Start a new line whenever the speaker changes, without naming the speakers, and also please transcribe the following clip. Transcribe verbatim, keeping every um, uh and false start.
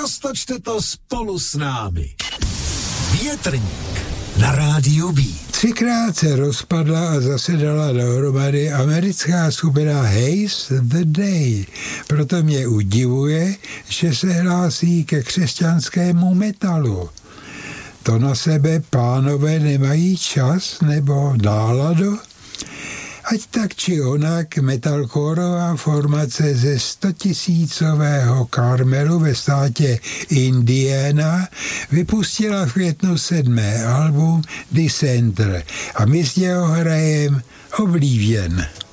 Roztočte to spolu s námi. Větrník na rádiu B.
Třikrát se rozpadla a zasedala dohromady americká skupina Haze the Day. Proto mě udivuje, že se hlásí ke křesťanskému metalu. To na sebe pánové nemají čas nebo náladu? Ať tak či onak metalcoreová formace ze stotisícového Carmelu ve státě Indiana vypustila v květnu sedmé album Dissenter a my z něho hrajem Oblivion.